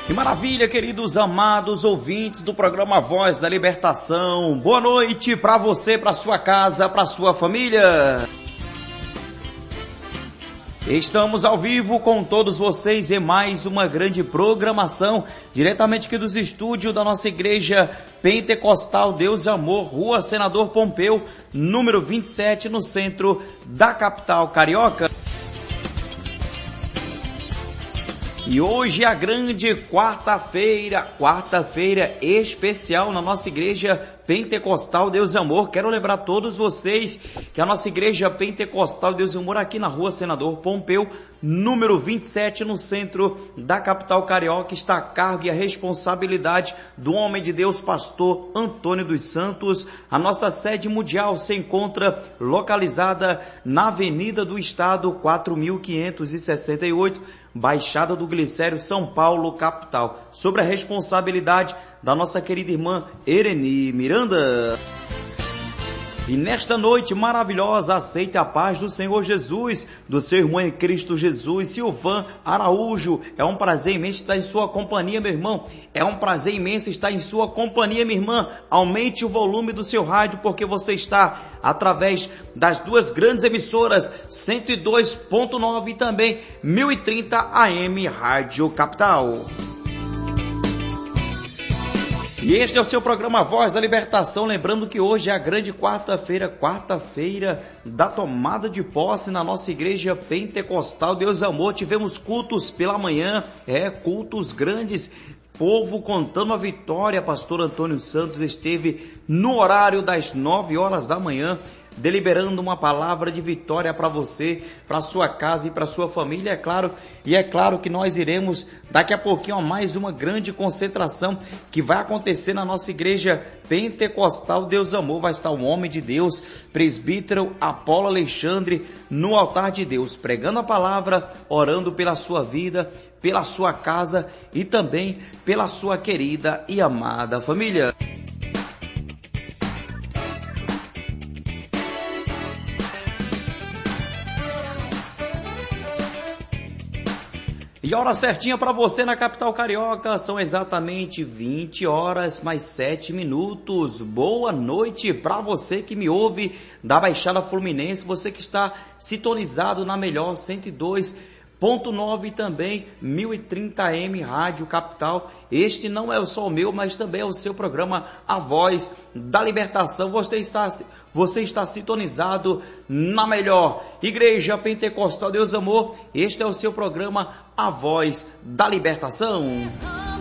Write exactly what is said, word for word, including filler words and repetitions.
Que maravilha, queridos amados ouvintes do programa Voz da Libertação. Boa noite para você, para sua casa, para sua família. Estamos ao vivo com todos vocês em mais uma grande programação, diretamente aqui dos estúdios da nossa igreja Pentecostal Deus e Amor, Rua Senador Pompeu, número vinte e sete, no centro da capital carioca. E hoje é a grande quarta-feira, quarta-feira especial na nossa igreja Pentecostal Deus e Amor. Quero lembrar a todos vocês que a nossa igreja Pentecostal Deus e Amor aqui na Rua Senador Pompeu, número vinte e sete, no centro da capital carioca, está a cargo e a responsabilidade do homem de Deus, pastor Antônio dos Santos. A nossa sede mundial se encontra localizada na Avenida do Estado, quatro mil quinhentos e sessenta e oito, Baixada do Glicério, São Paulo, capital, sobre a responsabilidade da nossa querida irmã Ereni Miranda. E nesta noite maravilhosa, aceite a paz do Senhor Jesus, do seu irmão em Cristo Jesus, Silvan Araújo. É um prazer imenso estar em sua companhia, meu irmão. É um prazer imenso estar em sua companhia, minha irmã. Aumente o volume do seu rádio, porque você está através das duas grandes emissoras, cento e dois ponto nove e também mil e trinta A M Rádio Capital. E este é o seu programa Voz da Libertação, lembrando que hoje é a grande quarta-feira, quarta-feira da tomada de posse na nossa igreja Pentecostal Deus e Amor. Tivemos cultos pela manhã, é, cultos grandes, povo contando a vitória. Pastor Antônio Santos esteve no horário das nove horas da manhã, deliberando uma palavra de vitória para você, para sua casa e para sua família, é claro. E é claro que nós iremos daqui a pouquinho a mais uma grande concentração que vai acontecer na nossa igreja Pentecostal Deus Amor. Vai estar um homem de Deus, presbítero Apolo Alexandre, no altar de Deus, pregando a palavra, orando pela sua vida, pela sua casa e também pela sua querida e amada família. E a hora certinha para você na capital carioca, são exatamente vinte horas mais sete minutos. Boa noite para você que me ouve da Baixada Fluminense, você que está sintonizado na melhor cento e dois ponto nove e também mil e trinta A M Rádio Capital. Este não é só o meu, mas também é o seu programa A Voz da Libertação. Você está, você está sintonizado na melhor igreja Pentecostal Deus Amor. Este é o seu programa A Voz da Libertação.